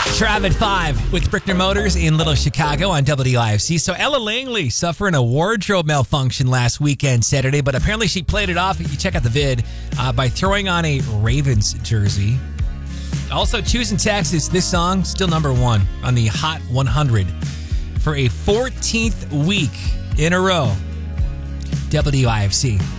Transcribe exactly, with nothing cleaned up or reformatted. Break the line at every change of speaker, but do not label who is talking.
Trav at five with Brickner Motors in Little Chicago on W I F C. So Ella Langley suffering a wardrobe malfunction last weekend, Saturday, but apparently she played it off, if you check out the vid, uh, by throwing on a Ravens jersey. Also, Choosing Texas, this song, still number one on the Hot one hundred for a fourteenth week in a row. W I F C.